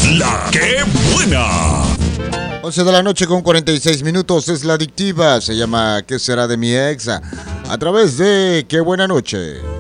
La que buena. 11 de la noche con 46 minutos es La Adictiva. Se llama ¿Qué será de mi ex? A través de Qué buena noche.